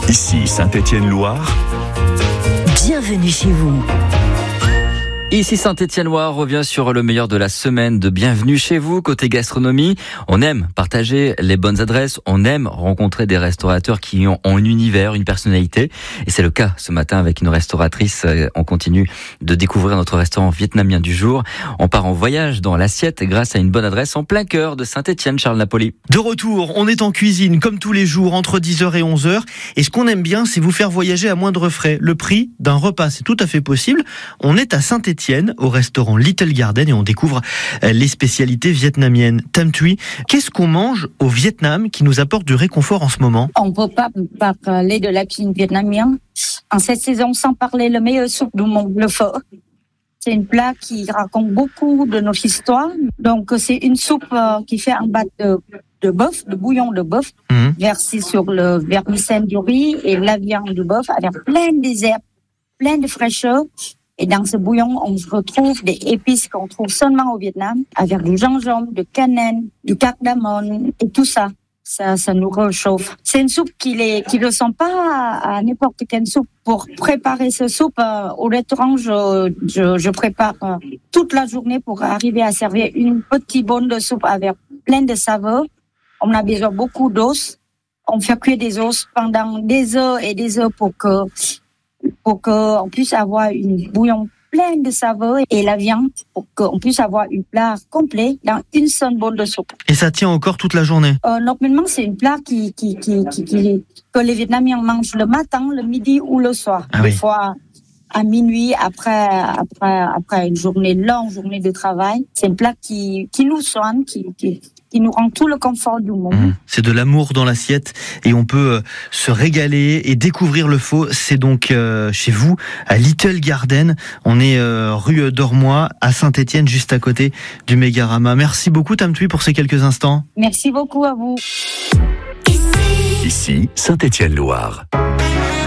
Ici Saint-Étienne-Loire. Bienvenue chez vous. Ici Saint-Étienne-Loire revient sur le meilleur de la semaine de Bienvenue chez vous. Côté gastronomie, on aime partager les bonnes adresses, on aime rencontrer des restaurateurs qui ont un univers, une personnalité. Et c'est le cas ce matin avec une restauratrice. On continue de découvrir notre restaurant vietnamien du jour. On part en voyage dans l'assiette grâce à une bonne adresse en plein cœur de Saint-Étienne, Charles Napoli. De retour, on est en cuisine comme tous les jours entre 10h et 11h. Et ce qu'on aime bien, c'est vous faire voyager à moindre frais. Le prix d'un repas, c'est tout à fait possible. On est à Saint-Étienne, au restaurant Little Garden, et on découvre les spécialités vietnamiennes. Tam Thuy, qu'est-ce qu'on mange au Vietnam qui nous apporte du réconfort en ce moment? On ne peut pas parler de la cuisine vietnamienne en cette saison sans parler le meilleur soupe du monde, le pho. C'est un plat qui raconte beaucoup de notre histoire. Donc, c'est une soupe qui fait un base de bœuf, de bouillon de bœuf, versé sur le vermicelle du riz et la viande du bœuf avec plein de herbes, plein de fraîcheur. Et dans ce bouillon, on retrouve des épices qu'on trouve seulement au Vietnam, avec du gingembre, du cannelle, du cardamome et tout ça. Ça nous réchauffe. C'est une soupe qui ne ressemble pas à n'importe quelle soupe. Pour préparer cette soupe au restaurant, je prépare toute la journée pour arriver à servir une petite bonne de soupe avec plein de saveurs. On a besoin beaucoup d'os. On fait cuire des os pendant des heures et des heures pour qu'on puisse avoir une bouillon plein de saveurs et la viande pour qu'on puisse avoir un plat complet dans une seule bol de soupe. Et ça tient encore toute la journée? Normalement, c'est un plat que les Vietnamiens mangent le matin, le midi ou le soir. Des fois à minuit, après une longue journée de travail. C'est un plat qui nous soigne, qui nous rend tout le confort du monde. C'est de l'amour dans l'assiette et on peut se régaler et découvrir le pho. C'est donc chez vous, à Little Garden. On est rue d'Ormois, à Saint-Étienne, juste à côté du Mégarama. Merci beaucoup Tam Thuy pour ces quelques instants. Merci beaucoup à vous. Ici Saint-Étienne-Loire.